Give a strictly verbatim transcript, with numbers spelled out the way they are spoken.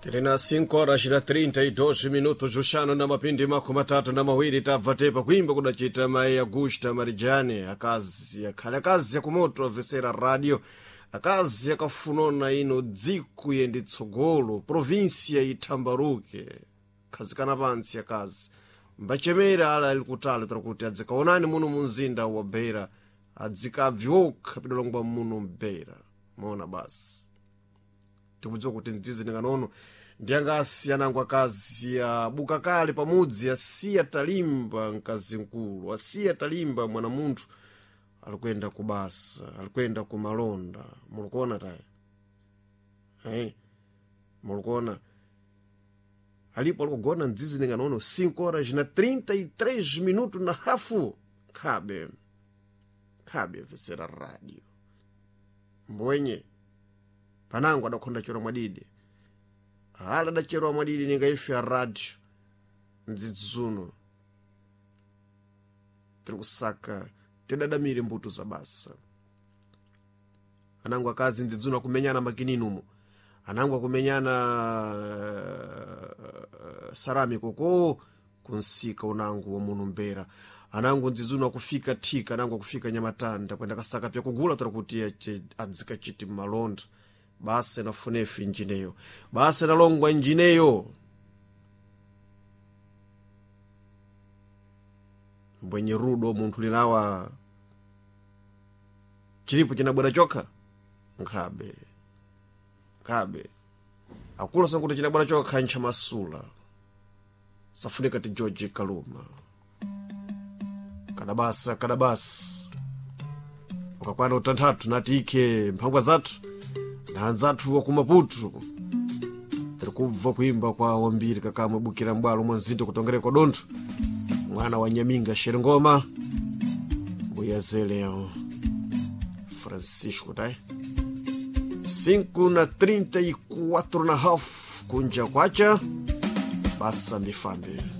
Tirina cinco horas na trinta e dois minutos jushano na mapindi mako matatu na mawiri tavatepa kuimba kudachita Mai Augusta Marijani akazi akhala akazi yakumoto avesera radio akazi yakafunona ino dziku yendi tsogolo provincia itambaruke kazikana pansi akazi mbachemera ala alikutalo trakuti adzikaonani muno munzinda wa Beira adzikavyoka pidolongwa muno Beira mona basi tikudziwa kuti ndizi nganono ndiangasi yanangwa kazi ya bukakale pamudzi asiya talimba nkazi nkulu asiya talimba mwana muntu alikwenda kubasa alikwenda kumalonda mulukona tayi eh mulukona alipo alikugona ndizi nganono cinco horas na trinta e três minutos na hafu kabe kabe vesera radio mbwenye panangu adakonda chero mwadidi ala dachero mwadidi ninga ifi ya radio nzidzuno tirikusaka tidadamire mbuto za basa anangu akazi nzidzuno kumenyana makininumo anangu kumenyana uh, sarami koko kunsika unangu wa muno Mbera anangu nzidzuno kufika tika anangu kufika Nyamatanda kwenda kasaka pya kugula turakutia adzika chiti malonda basi na funefu injineyo basi na longwa injineyo mbwenye rudo muntu linawa chilipo chinabwera choka nkabe kabe akula sankuti chinabwera choka kancha masula safunika ti George Kaluma kadabasa kadabasa ukakwana utantatu natike mpangwa zatu na nzatu wa kumaputu tikuva kuimba kwa wambiri kakamwe bukira mbwalo mwanzindo kutongere kwa donto mwana wa Nyaminga Sherengoma Buyazele Francisco tai cinco na trinta e quatro na half kunja kwacha basa mifambe